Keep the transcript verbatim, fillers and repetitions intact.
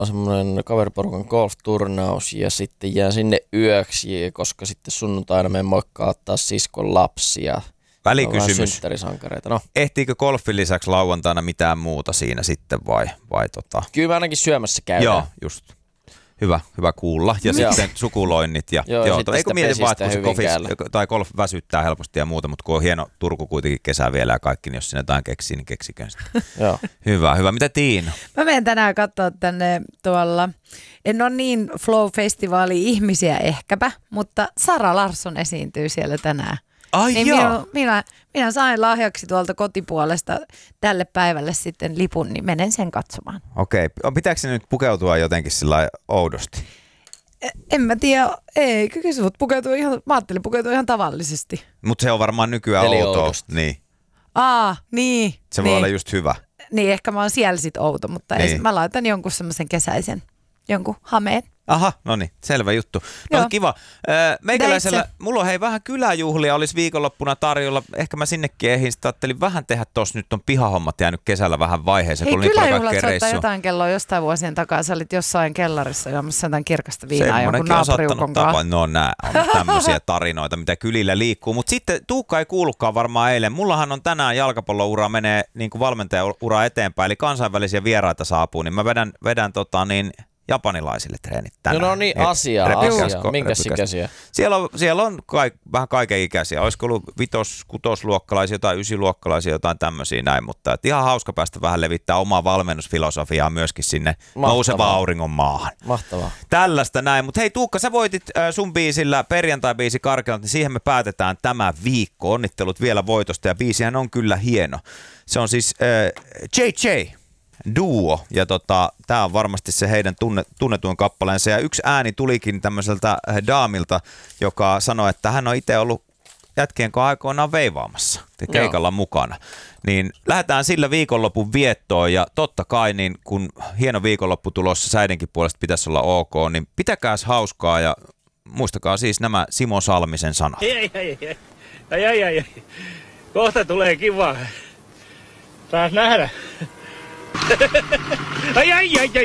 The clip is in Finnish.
on semmoinen kaveriporukan golf-turnaus ja sitten jää sinne yöksi, koska sitten sunnuntaina me moikkaa ottaa siskon lapsia. Välikysymys. Synttärisankareita. No. Ehtiikö golfin lisäksi lauantaina mitään muuta siinä sitten vai, vai tota? Kyllä mä ainakin syömässä käydään. Joo, just. Hyvä, hyvä kuulla. Ja Joo. sitten sukuloinnit. Ja, joo, joo, sitten eikö mieti vaan, että kun se golf, tai golf väsyttää helposti ja muuta, mutta kun on hieno Turku kuitenkin kesä vielä ja kaikki, niin jos sinne jotain keksii, niin keksikö sitten. Joo. Hyvä, hyvä. Mitä Tiina? Mä menen tänään katsoa tänne tuolla, en ole niin Flow-festivaali-ihmisiä ehkäpä, mutta Sara Larsson esiintyy siellä tänään. Ai niin joo. Minä, minä, minä sain lahjaksi tuolta kotipuolesta tälle päivälle sitten lipun, niin menen sen katsomaan. Okei. Pitääkö se nyt pukeutua jotenkin sillä oudosti? En mä tiedä, ei, kyllä sut pukeutuu ihan, mä ajattelin pukeutua ihan tavallisesti. Mutta se on varmaan nykyään Eli outoa. oudosti. Niin. Aa, niin. Se niin. voi olla just hyvä. Niin, ehkä mä oon siellä sit outo, mutta niin. ei, mä laitan jonkun semmoisen kesäisen, jonkun hameen. Aha, no niin, selvä juttu. No Joo. kiva. Meikäläisellä, mulla on hei vähän kyläjuhlia, olisi viikonloppuna tarjolla. Ehkä mä sinnekin ehdin, sitä ajattelin vähän tehdä tossa, nyt on pihahommat jäänyt kesällä vähän vaiheeseen. Hei, kun kyläjuhlat soittaa jotain kelloa jostain vuosien takaa. Sä olit jossain kellarissa juomassa jotain kirkasta viinaa jonkun naapuriukon kanssa. No nää on tämmöisiä tarinoita, mitä kylillä liikkuu. Mutta sitten Tuukka ei kuullutkaan varmaan eilen. Mullahan on tänään jalkapalloura menee niin kuin valmentajaura eteenpäin, eli kansainvälisiä vieraita saapuu, niin mä vedän, vedän tota niin... japanilaisille treenit tänään. No, no niin, asia, asia. Minkäs ikäisiä? Siellä on, siellä on kaik, vähän kaiken ikäisiä. Olisiko ollut vitos, kutosluokkalaisia, jotain ysiluokkalaisia, jotain tämmöisiä näin, mutta et ihan hauska päästä vähän levittää omaa valmennusfilosofiaa myöskin sinne nousevaan auringon maahan. Mahtavaa. Tällaista näin, mutta hei Tuukka, sä voitit äh, sun biisillä perjantai-biisi Karkealta, niin siihen me päätetään tämä viikko. Onnittelut vielä voitosta ja biisihän on kyllä hieno. Se on siis äh, J J. Duo, ja tota, tää on varmasti se heidän tunne, tunnetuin kappaleensa, ja yksi ääni tulikin tämmöiseltä daamilta, joka sanoi, että hän on itse ollut jätkien kanssa aikoinaan veivaamassa, keikalla Joo. mukana. Niin lähdetään sillä viikonlopun viettoon, ja totta kai, niin kun hieno viikonloppu tulossa säidenkin puolesta pitäisi olla ok, niin pitäkääs hauskaa, ja muistakaa siis nämä Simo Salmisen sanat. Ei, ei, ei, ei, ei, ei, ei. Kohta tulee kiva. Taas nähdä. Ai, ai, ai, ai.